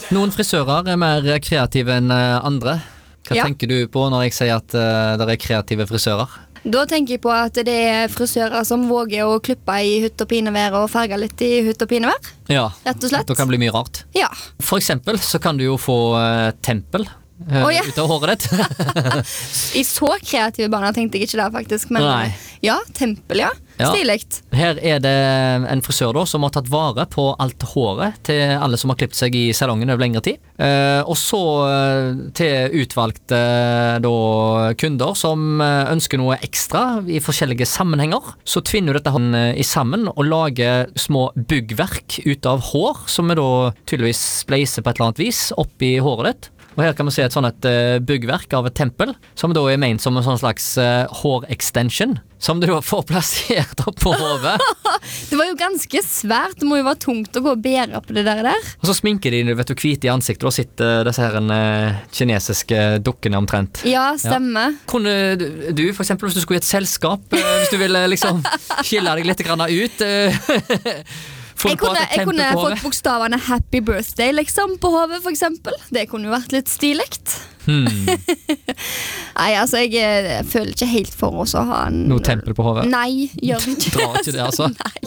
Noen frisører mer kreative enn andre. Hva tenker du på når jeg sier at det kreative frisører? Da tenker jeg på at det frisører som våger å klippe i hutt og pinevær og farge litt i hutt og pinevær. Ja, rett og slett. Det kan bli mye rart. Ja. For eksempel så kan du jo få tempel ut av håret ditt. I så kreative baner tenkte jeg ikke der faktisk, men Nei. Ja, tempel, ja. Stiligt. Her det en frisør da, som har tatt vare på alt håret til alle som har klippet seg i salongen over lengre tid. Og så til utvalgte da, kunder som ønsker noe ekstra i forskjellige sammenhenger, så tvinner dette i sammen og lager små byggverk ut av hår, som da tydeligvis spleiser på et eller annet vis opp i håret ditt. Og her kan vi se et sånt byggverk av et tempel, som da ment som en sånn slags hårextension, som du får plassert opp på hodet. Det var jo ganske svært, det må jo være tungt å gå og bære på det der. Og så sminker de, vet du, hvite i ansiktet, og sitter disse her kinesiske dukkene omtrent. Ja, stemmer. Ja. Kunne du, for eksempel, hvis du skulle i et selskap, hvis du ville liksom skille deg litt grann ut... Jeg kunne fått bokstavene Happy Birthday liksom på hodet, for eksempel. Det kunne jo vært litt stilegt. Nei, altså jeg føler ikke helt for oss å ha noe tempel på hodet. Nei, gjør ikke. Drar ikke det, altså. Nei.